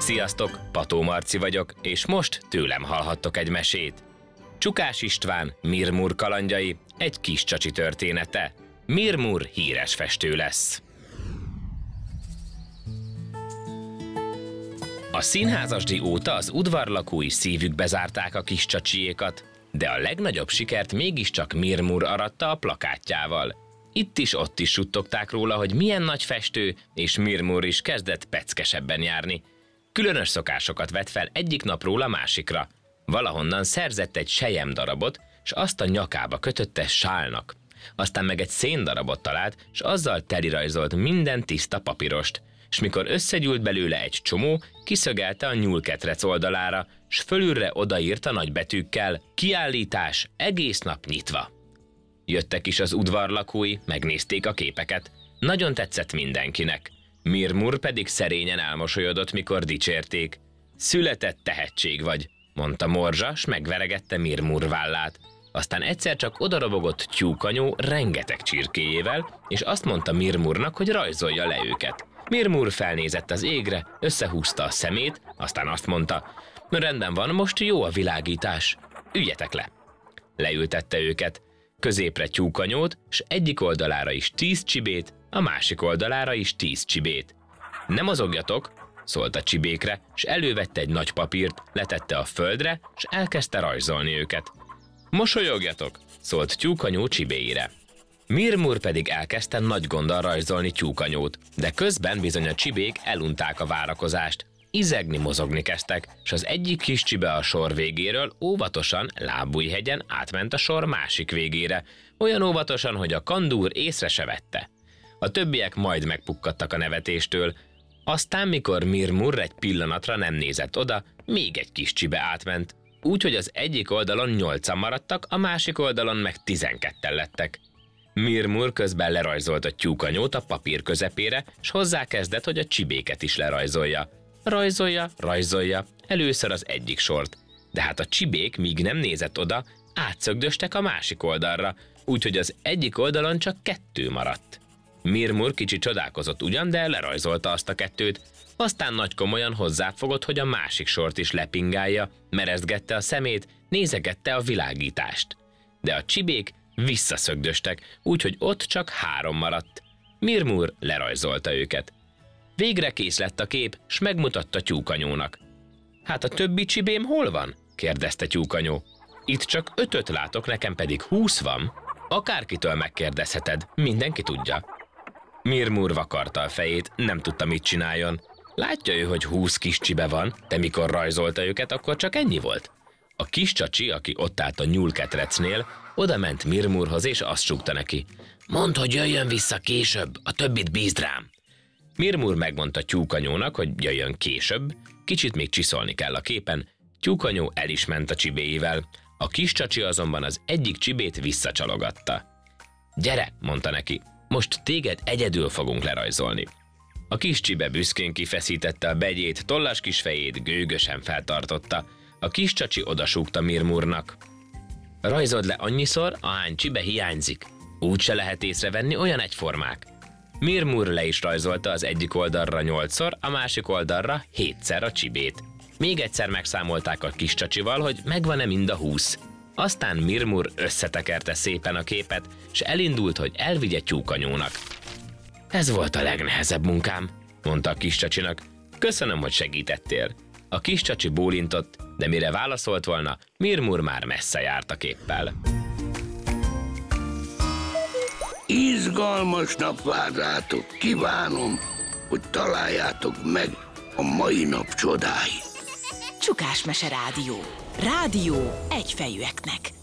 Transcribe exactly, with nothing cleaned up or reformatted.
Sziasztok, Pató Marci vagyok, és most tőlem hallhattok egy mesét. Csukás István, Mir-Mur kalandjai, egy kis csacsi története. Mir-Mur híres festő lesz. A színházasdi óta az udvarlakói szívükbe zárták a kis csacsiékat, de a legnagyobb sikert mégiscsak Mir-Mur aratta a plakátjával. Itt is, ott is suttogták róla, hogy milyen nagy festő, és Mir-Mur is kezdett peckesebben járni. Különös szokásokat vett fel egyik napról a másikra. Valahonnan szerzett egy selyemdarabot, s azt a nyakába kötötte sálnak. Aztán meg egy széndarabot talált, s azzal telirajzolt minden tiszta papírost. S mikor összegyűlt belőle egy csomó, kiszögelte a nyúlketrec oldalára, s fölülre odaírta nagy betűkkel: kiállítás egész nap nyitva. Jöttek is az udvarlakói, megnézték a képeket. Nagyon tetszett mindenkinek. Mir-Mur pedig szerényen elmosolyodott, mikor dicsérték. Született tehetség vagy, mondta Morzsa, s megveregette Mir-Mur vállát. Aztán egyszer csak odarobogott Tyúkanyó rengeteg csirkéjével, és azt mondta Mir-Murnak, hogy rajzolja le őket. Mir-Mur felnézett az égre, összehúzta a szemét, aztán azt mondta: rendben van, most jó a világítás, üljetek le. Leültette őket, középre Tyúkanyót, s egyik oldalára is tíz csibét, a másik oldalára is tíz csibét. Ne mozogjatok, szólt a csibékre, s elővette egy nagy papírt, letette a földre, s elkezdte rajzolni őket. Mosolyogjatok, szólt Tyúkanyó csibéire. Mir-Mur pedig elkezdte nagy gonddal rajzolni Tyúkanyót, de közben bizony a csibék elunták a várakozást. Izegni, mozogni kezdtek, s az egyik kis csibe a sor végéről óvatosan Lábújhegyen átment a sor másik végére, olyan óvatosan, hogy a kandúr észre se vette. A többiek majd megpukkadtak a nevetéstől. Aztán, mikor Mir-Mur egy pillanatra nem nézett oda, még egy kis csibe átment, úgyhogy az egyik oldalon nyolcan maradtak, a másik oldalon meg tizenketten lettek. Mir-Mur közben lerajzolta Tyúkanyót a papír közepére, s hozzákezdett, hogy a csibéket is lerajzolja. Rajzolja, rajzolja, először az egyik sort, de hát a csibék, míg nem nézett oda, átszögdöstek a másik oldalra, úgyhogy az egyik oldalon csak kettő maradt. Mir-Mur kicsi csodálkozott ugyan, de lerajzolta azt a kettőt, aztán nagy komolyan hozzáfogott, hogy a másik sort is lepingálja, merezgette a szemét, nézegette a világítást. De a csibék visszaszögdöstek, úgyhogy ott csak három maradt. Mir-Mur lerajzolta őket. Végre kész lett a kép, s megmutatta Tyúkanyónak. Hát a többi csibém hol van? kérdezte Tyúkanyó. Itt csak ötöt látok, nekem pedig húsz van. Akárkitől megkérdezheted, mindenki tudja. Mir-Mur vakarta a fejét, nem tudta, mit csináljon. Látja ő, hogy húsz kis csibe van, de mikor rajzolta őket, akkor csak ennyi volt. A kis csacsi, aki ott állt a nyúlketrecnél, oda ment Mir-Murhoz, és azt súgta neki: mondd, hogy jöjjön vissza később, a többit bízd rám. Mir-Mur megmondta Tyúkanyónak, hogy jöjjön később, kicsit még csiszolni kell a képen. Tyúkanyó el is ment a csibéivel, a kis csacsi azonban az egyik csibét visszacsalogatta. Gyere, mondta neki, most téged egyedül fogunk lerajzolni. A kis csibe büszkén kifeszítette a begyét, tollas kis fejét gőgösen feltartotta. A kis csacsi odasúgta Mir-Murnak: rajzold le annyiszor, ahány csibe hiányzik. Úgy se lehet észrevenni, olyan egyformák. Mir-Mur le is rajzolta az egyik oldalra nyolcszor, a másik oldalra hétszer a csibét. Még egyszer megszámolták a kis csacsival, hogy megvan-e mind a húsz. Aztán Mir-Mur összetekerte szépen a képet, s elindult, hogy elvigye Tyúkanyónak. Ez volt a legnehezebb munkám, mondta a kis csacsinak. Köszönöm, hogy segítettél. A kis csacsi bólintott, de mire válaszolt volna, Mir-Mur már messze járt a képpel. Izgalmas nap vár rátok, kívánom, hogy találjátok meg a mai nap csodái. Csukás Mese Rádió. Rádió egyfejűeknek.